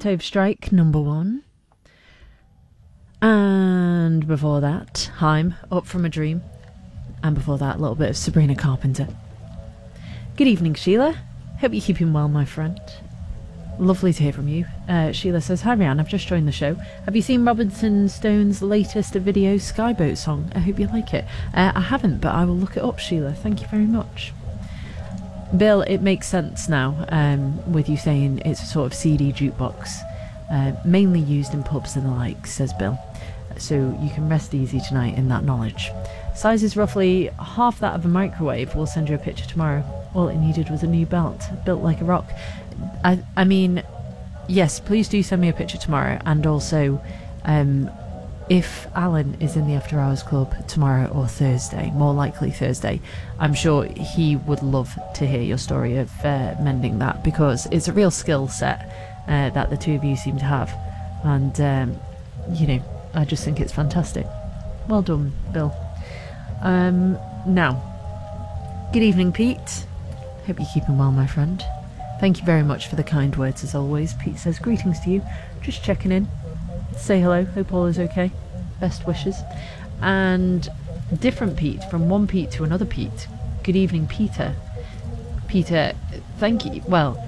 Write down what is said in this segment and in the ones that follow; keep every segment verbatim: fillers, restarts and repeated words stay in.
Octave Strike number one. And before that, Haim, Up From a Dream. And before that, a little bit of Sabrina Carpenter. Good evening, Sheila. Hope you're keeping well, my friend. Lovely to hear from you. Uh, Sheila says, hi, Rianne, I've just joined the show. Have you seen Robinson Stone's latest video, Skyboat Song? I hope you like it. Uh, I haven't, but I will look it up, Sheila. Thank you very much. Bill, it makes sense now, um, with you saying it's a sort of C D jukebox, uh, mainly used in pubs and the like, says Bill. So you can rest easy tonight in that knowledge. Size is roughly half that of a microwave. We'll send you a picture tomorrow. All it needed was a new belt, built like a rock. I, I mean, yes, please do send me a picture tomorrow. And also, um, if Alan is in the After Hours Club tomorrow or Thursday, more likely Thursday, I'm sure he would love to hear your story of uh, mending that, because it's a real skill set uh, that the two of you seem to have. And, um, you know, I just think it's fantastic. Well done, Bill. Um, now, good evening, Pete. Hope you're keeping well, my friend. Thank you very much for the kind words, as always. Pete says, greetings to you. Just checking in. Say hello. Hope all is okay. Best wishes. And different Pete, from one Pete to another Pete. Good evening, Peter. Peter, thank you. Well,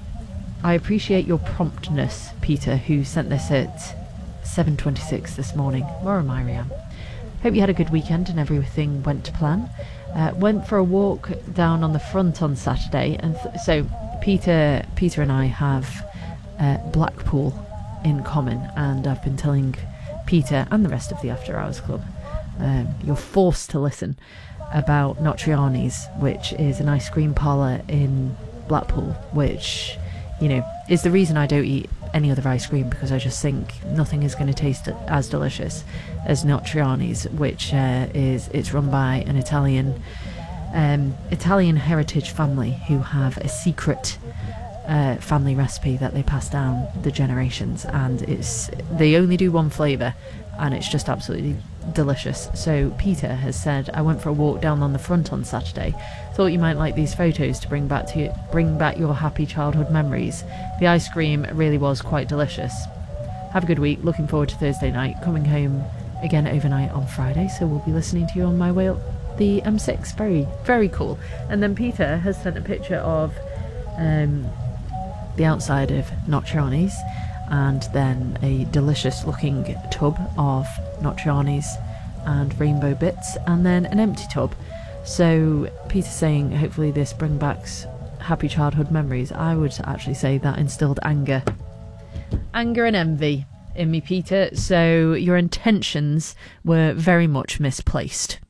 I appreciate your promptness, Peter, who sent this at seven twenty-six this morning. Where am I, Rianne? Hope you had a good weekend and everything went to plan. Uh, went for a walk down on the front on Saturday, and th- so Peter, Peter and I have uh, Blackpool in common, and I've been telling Peter and the rest of the After Hours Club, um, you're forced to listen, about Notriani's, which is an ice cream parlour in Blackpool, which, you know, is the reason I don't eat any other ice cream, because I just think nothing is going to taste as delicious as Notriani's, which uh, is it's run by an Italian um, Italian heritage family who have a secret uh, family recipe that they pass down the generations, and it's they only do one flavour, and it's just absolutely delicious. So Peter has said, I went for a walk down on the front on Saturday. Thought you might like these photos to bring back to you, bring back your happy childhood memories. The ice cream really was quite delicious. Have a good week. Looking forward to Thursday night. Coming home again overnight on Friday, so we'll be listening to you on my way up the M six. Very, very cool. And then Peter has sent a picture of um, the outside of Notriani's, and then a delicious looking tub of Notriani's and rainbow bits, and then an empty tub. So Peter's saying hopefully this brings back happy childhood memories. I would actually say that instilled anger anger and envy in me, Peter, so your intentions were very much misplaced.